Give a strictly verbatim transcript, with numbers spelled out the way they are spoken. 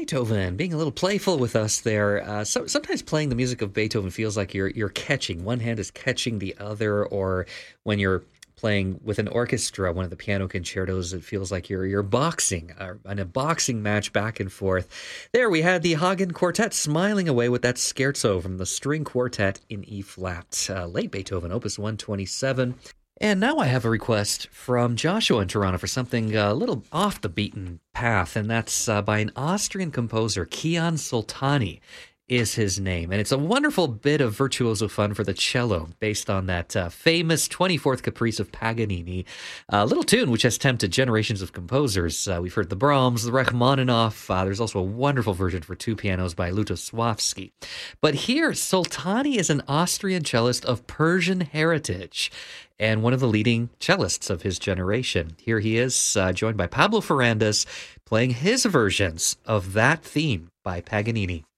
Beethoven, being a little playful with us there. Uh, so, sometimes playing the music of Beethoven feels like you're you're catching. One hand is catching the other, or when you're playing with an orchestra, one of the piano concertos, it feels like you're you're boxing, uh, in a boxing match back and forth. There we had the Hagen Quartet smiling away with that scherzo from the string quartet in E flat, uh, late Beethoven, Opus one twenty-seven. And now I have a request from Joshua in Toronto for something a little off the beaten path, and that's uh, by an Austrian composer, Kian Soltani is his name. And it's a wonderful bit of virtuoso fun for the cello based on that uh, famous twenty-fourth Caprice of Paganini. A little tune which has tempted generations of composers. Uh, we've heard the Brahms, the Rachmaninoff. Uh, there's also a wonderful version for two pianos by Lutosławski. But here, Soltani is an Austrian cellist of Persian heritage and one of the leading cellists of his generation. Here he is, uh, joined by Pablo Ferrandis, playing his versions of that theme by Paganini.